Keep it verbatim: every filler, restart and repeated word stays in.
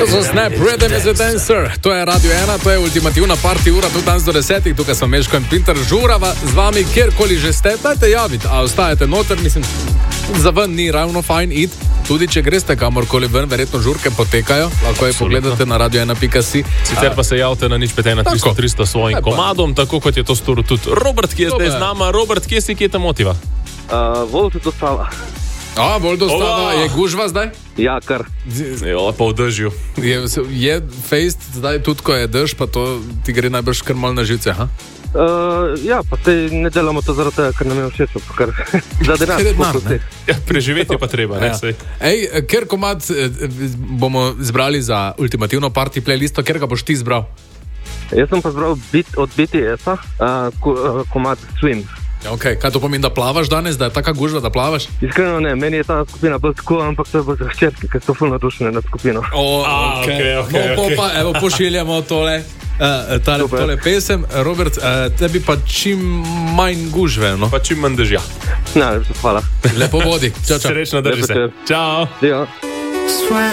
To so Snap, Rhythm is a Dancer. To je Radio ena, to je ultimativna party ura, tu danes do desetih, tukaj smo Meško in Pinter, žurava z vami, kjerkoli že ste, dajte javiti, a ostajate noter, mislim, za ven ni ravno fajn id, tudi če greste kamorkoli ven, verjetno žurke potekajo, lahko je pogledate na radio ena pika si. Sicer pa se javite na nič pet ena tristo tristo svojim Lepo. Komadom, tako kot je to storil tudi Robert, ki je Dobre. zdaj z nama. Robert, kje si, kje te motiva? Uh, Volvo dostava. A, bolj dostava, Ova. je gužva zdaj? Ja, kar. Jo, pa v dežju. Je, je fejst, zdaj tudi ko je dež, pa to ti gre najbrž kar malo na živce, ha? Uh, ja, pa te ne delamo to zaradi tega, ker nam je všeč, pa kar za denar. Ker je denar, ne? Ja, preživeti je pa treba, ne? Ja. Sej. Ej, ker komad eh, bomo zbrali za ultimativno party playlisto, ker ga boš ti zbral? Jaz sem pa zbral bit od B T S-a, uh, ko, uh, komad Swim. Okay. Kaj to pomeni, da plavaš danes, da je taka gužva, da plavaš? Iskreno ne, meni je ta skupina bolj tako, ampak to je bolj za hčerke, ker so ful nadušene nad skupino. O, A, okej, okej, no, po okej. pa, evo, pošiljamo tole, uh, tale, Super. tole pesem. Robert, uh, tebi pa čim manj gužve, no? Pa čim manj dežja. Najlepša hvala. Lepo vodi. Čau, čau. Srečno, drži Lep se. večer. Čau. Ja. Swear